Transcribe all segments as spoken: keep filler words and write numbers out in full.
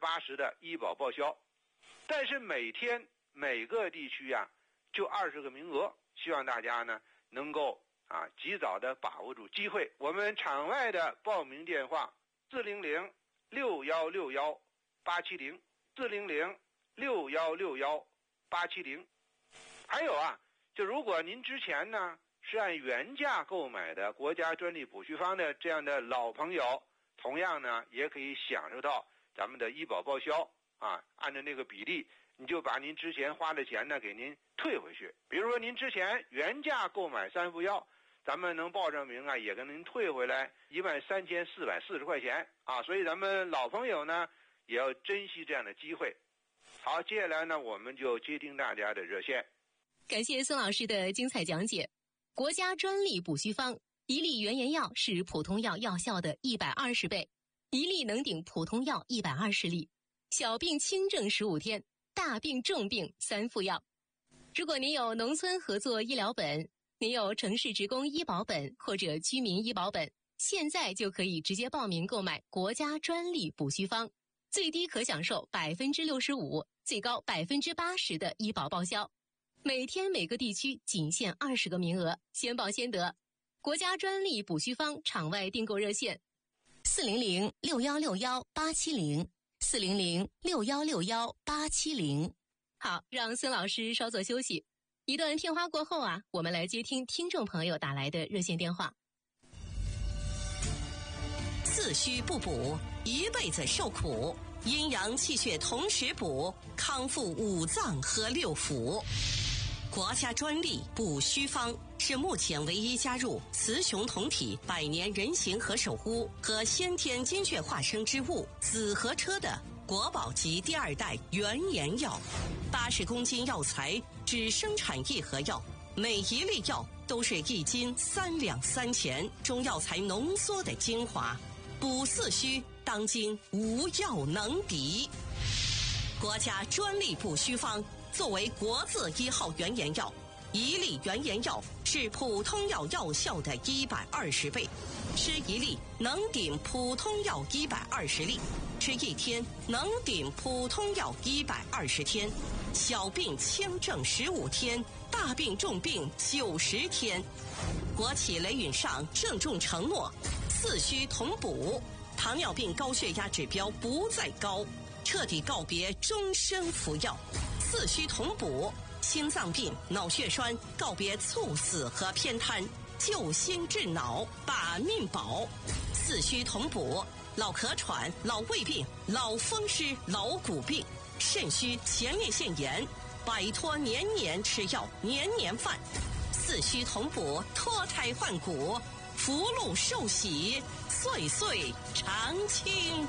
八十的医保报销，但是每天每个地区呀、啊、就二十个名额，希望大家呢能够啊及早的把握住机会。我们场外的报名电话四零零六幺六幺八七零四零零六幺六幺八七零。还有啊，就如果您之前呢是按原价购买的国家专利补虚方的这样的老朋友，同样呢也可以享受到咱们的医保报销啊，按照那个比例，你就把您之前花的钱呢给您退回去。比如说您之前原价购买三副药，咱们能报上名啊，也跟您退回来一万三千四百四十块钱啊。所以咱们老朋友呢也要珍惜这样的机会。好，接下来呢我们就接听大家的热线。 感谢孙老师的精彩讲解。国家专利补虚方，一粒原研药是普通药药效的一百二十倍，一粒能顶普通药一百二十粒，小病轻症十五天，大病重病三副药。如果您有农村合作医疗本，您有城市职工医保本或者居民医保本，现在就可以直接报名购买国家专利补虚方，最低可享受百分之六十五，最高百分之八十的医保报销。每天每个地区仅限二十个名额，先报先得。国家专利补虚方场外订购热线四零零六幺六幺八七零四零零六幺六幺八七零。好，让孙老师稍作休息。一段片花过后啊，我们来接听听众朋友打来的热线电话。 四虚不补，一辈子受苦，阴阳气血同时补，康复五脏和六腑。国家专利补虚方是目前唯一加入雌雄同体百年人形和守护和先天精血化生之物紫河车的国宝级第二代原研药，八十公斤药材只生产一盒药，每一粒药都是一斤三两三钱中药材浓缩的精华，补四虚当今无药能敌。国家专利补虚方作为国字一号原研药，一粒原研药是普通药药效的一百二十倍，吃一粒能顶普通药一百二十粒，吃一天能顶普通药一百二十天，小病轻症十五天，大病重病九十天。国企雷允上郑重承诺，四虚同补，糖尿病高血压指标不再高，彻底告别终身服药。四虚同补，心脏病、脑血栓告别猝死和偏瘫，救心治脑，把命保。四虚同补，老咳喘、老胃病、老风湿、老骨病，肾虚、前列腺炎，摆脱年年吃药、年年犯。四虚同补，脱胎换骨，福禄寿喜，岁岁常青。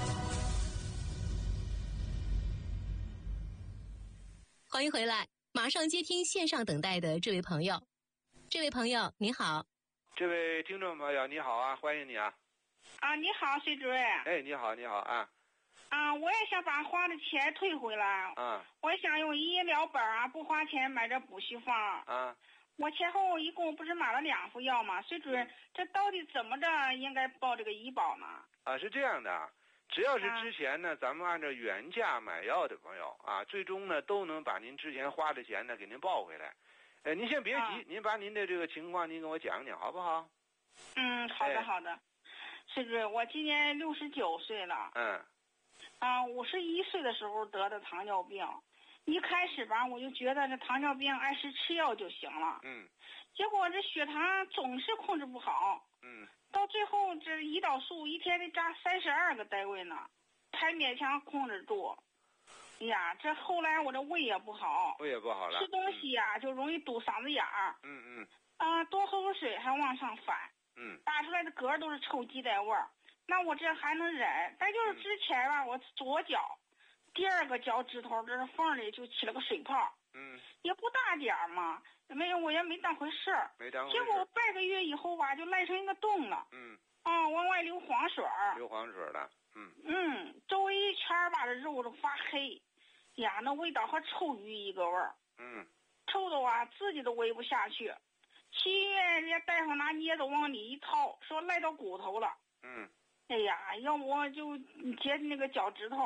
欢迎回来，马上接听线上等待的这位朋友。这位朋友你好。 这位听众朋友你好啊，欢迎你啊。 啊，你好，崔主任。 哎，你好，你好啊。 啊，我也想把花的钱退回来。 啊。 我想用医疗本啊，不花钱买这补虚方。 啊。 我前后一共不是买了两副药吗？崔主任，这到底怎么着应该报这个医保呢？ 啊，是这样的。只要是之前呢、啊、咱们按照原价买药的朋友啊，最终呢都能把您之前花的钱呢给您报回来。呃，您先别急、啊、您把您的这个情况您跟我讲讲好不好？ 嗯，好的、哎、好的。崔主任，我今年六十九岁了。 嗯。 啊，五十一岁的时候得的糖尿病，一开始吧我就觉得这糖尿病按时吃药就行了。 嗯。结果这血糖总是控制不好。 嗯。 到最后这胰岛素一天得扎三十二个单位呢，才勉强控制住。哎呀，这后来我这胃也不好， 胃也不好了， 吃东西呀、嗯、就容易堵嗓子眼儿。 嗯嗯。 啊，多喝口水还往上反。 嗯。 打出来的嗝都是臭鸡蛋味儿，那我这还能忍。但就是之前吧，嗯、我左脚第二个脚趾头这缝里就起了个水泡。 嗯。也不大点儿嘛。没有，我也没当回事儿。 没当回事。 结果半个月以后吧，就烂成一个洞了。 嗯。 啊，往外流黄水儿。 流黄水了。嗯。 嗯，周围一圈吧，这肉都发黑，呀，那味道和臭鱼一个味儿。 嗯。 臭的啊，自己都喂不下去。去医院，人家大夫拿镊子往里一掏，说赖到骨头了。 嗯。 哎呀，要不我就截那个脚趾头。